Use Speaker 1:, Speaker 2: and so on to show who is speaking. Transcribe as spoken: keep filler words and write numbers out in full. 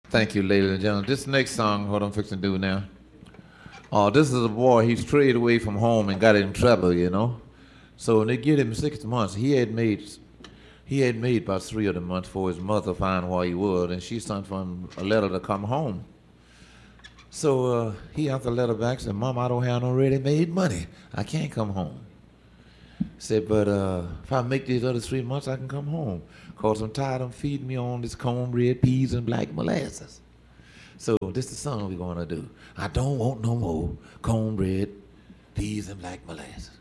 Speaker 1: Thank you, ladies and gentlemen. This next song, what I'm fixing to do now. Oh, this is a boy. He's strayed away from home and got in trouble, you know. So when they give him six months, he had made he had made about three of the months for his mother find where he was, and she sent for him a letter to come home. So uh, he got the letter back, said, "Mom, I don't have no ready-made money. I can't come home." Said, "But uh, if I make these other three months, I can come home. Cause I'm tired of feeding me on this cornbread, peas, and black molasses." So this is the song we're gonna do. I don't want no more cornbread, peas, and black molasses.